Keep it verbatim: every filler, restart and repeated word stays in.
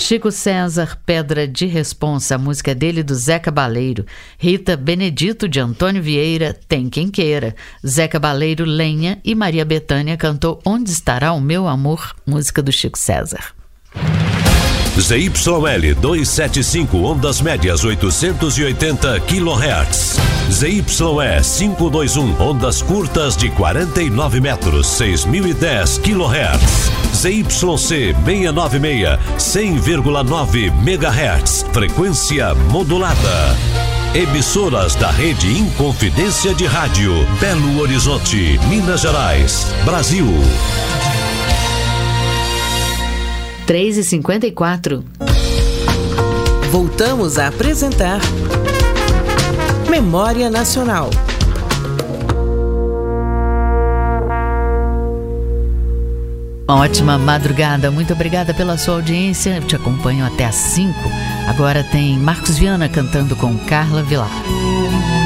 Chico César, Pedra de Responsa, a música dele do Zé Cabaleiro. Rita Benedito, de Antônio Vieira, Tem Quem Queira. Zé Cabaleiro, Lenha, e Maria Bethânia cantou Onde Estará o Meu Amor, música do Chico César. Z Y L duzentos e setenta e cinco, ondas médias oitocentos e oitenta quilohertz. Z Y E quinhentos e vinte e um, ondas curtas de quarenta e nove metros, seis mil e dez quilohertz. Z Y C seiscentos e noventa e seis, cem vírgula nove megahertz, frequência modulada. Emissoras da rede Inconfidência de Rádio, Belo Horizonte, Minas Gerais, Brasil. três e cinquenta e quatro. Voltamos a apresentar Memória Nacional. Ótima madrugada, muito obrigada pela sua audiência. Eu te acompanho até às cinco. Agora tem Marcos Viana cantando com Carla Vilar.